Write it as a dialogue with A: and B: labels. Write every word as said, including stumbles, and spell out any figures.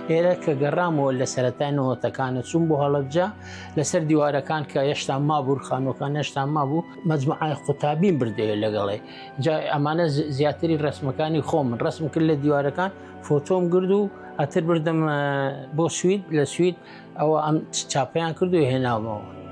A: ئێرە کە گەڕامەوە لە سەرەتای نەوەتەکانە چوون بۆ هەڵەبجە لەسەر دیوارەکان کە هێشتا مابوو خانووەکان هێشتا مابوو مەجموعای قوتابین بردەوێت لەگەڵێ جا ئەمانە زیاتری ڕسمەکانی خۆم ڕسم کرد لە دیوارەکان فۆتۆم گرد و ئەتر بردەم بۆ سوید لە سوید ئەوە ئەم چاپەیان کرد و هێناومەوە.